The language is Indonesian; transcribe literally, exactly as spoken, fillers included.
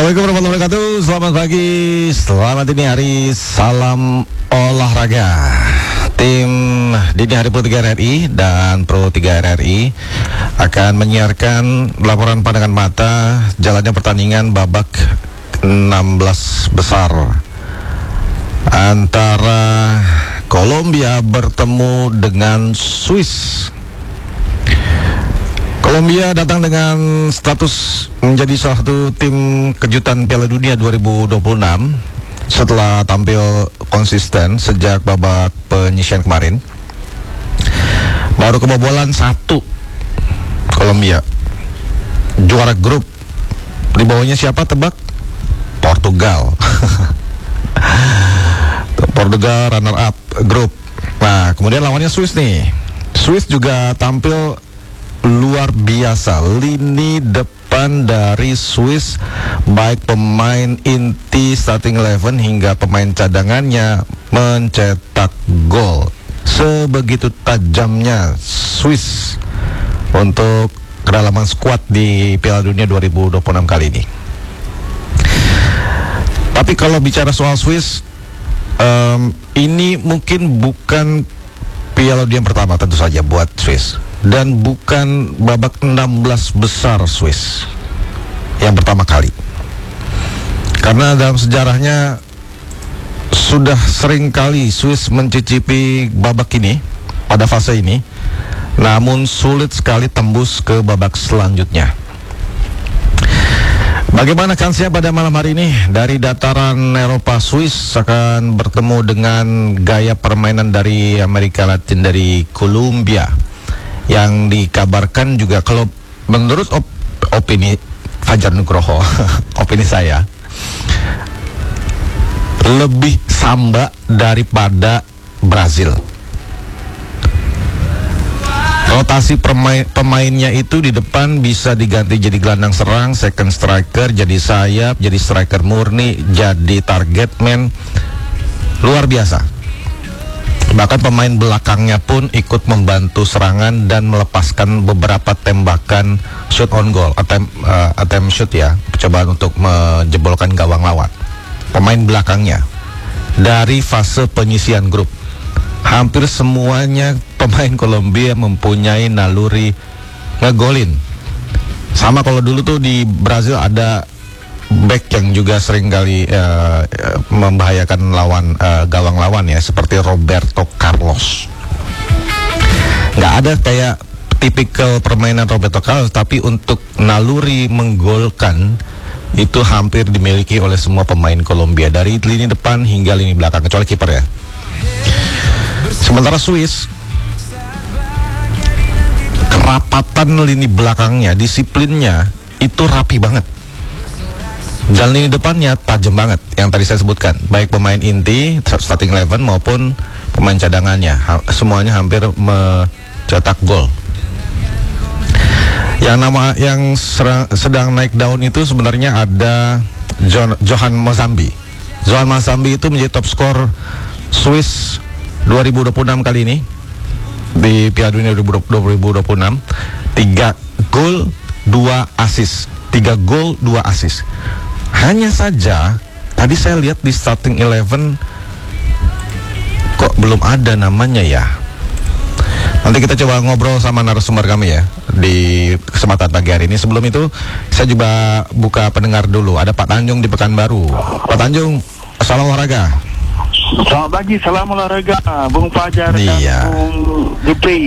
Assalamualaikum warahmatullahi wabarakatuh. Selamat pagi, selamat dini hari, salam olahraga. Tim Dini Hari Pro tiga R R I dan Pro tiga R R I akan menyiarkan laporan pandangan mata jalannya pertandingan babak enam belas besar antara Kolombia bertemu dengan Swiss. Kolombia datang dengan status menjadi salah satu tim kejutan Piala Dunia dua ribu dua puluh enam setelah tampil konsisten sejak babak penyisian kemarin. Baru kebobolan satu Kolombia. Juara grup. Di bawahnya siapa tebak? Portugal. Portugal runner up grup. Nah, kemudian lawannya Swiss nih. Swiss juga tampil luar biasa. Lini depan dari Swiss, baik pemain inti starting eleven hingga pemain cadangannya mencetak gol. Sebegitu tajamnya Swiss untuk kedalaman skuad di Piala Dunia dua ribu dua puluh enam kali ini. Tapi kalau bicara soal Swiss, um, ini mungkin bukan Piala Dunia yang pertama tentu saja buat Swiss, dan bukan babak enam belas besar Swiss yang pertama kali. Karena dalam sejarahnya sudah sering kali Swiss mencicipi babak ini pada fase ini, namun sulit sekali tembus ke babak selanjutnya. Bagaimana kansnya pada malam hari ini? Dari dataran Eropa, Swiss akan bertemu dengan gaya permainan dari Amerika Latin, dari Kolombia, yang dikabarkan juga, kalau menurut op opini Fajar Nugroho, opini saya, lebih samba daripada Brazil. Rotasi pemain, pemainnya itu di depan bisa diganti jadi gelandang serang, second striker, jadi sayap, jadi striker murni, jadi target man. Luar biasa. Bahkan pemain belakangnya pun ikut membantu serangan dan melepaskan beberapa tembakan shoot on goal, attempt, uh, attempt shoot ya, percobaan untuk menjebolkan gawang lawan. Pemain belakangnya dari fase penyisian grup, hampir semuanya pemain Kolombia mempunyai naluri ngegolin. Sama kalau dulu tuh di Brazil ada back yang juga sering kali uh, membahayakan lawan, uh, gawang lawan ya, seperti Roberto Carlos. Nggak ada kayak tipikal permainan Roberto Carlos, tapi untuk naluri menggolkan itu hampir dimiliki oleh semua pemain Kolombia, dari lini depan hingga lini belakang, kecuali kiper ya. Sementara Swiss, kerapatan lini belakangnya, disiplinnya itu rapi banget. Dan lini depannya tajam banget, yang tadi saya sebutkan, baik pemain inti starting eleven maupun pemain cadangannya, ha semuanya hampir mencetak gol. Yang nama yang serang, sedang naik daun itu sebenarnya ada John, Johan Mozambi. Johan Mozambi itu menjadi top skor Swiss dua ribu dua puluh enam kali ini di Piala Dunia dua ribu dua puluh enam. tiga gol, dua assist. tiga gol, dua assist. Hanya saja tadi saya lihat di starting eleven kok belum ada namanya ya. Nanti kita coba ngobrol sama narasumber kami ya di kesempatan pagi hari ini. Sebelum itu saya juga buka pendengar dulu. Ada Pak Tanjung di Pekanbaru. Pak Tanjung, salam olahraga. Selamat pagi, salam olahraga Bung Fajar dan iya. Bung Jupri.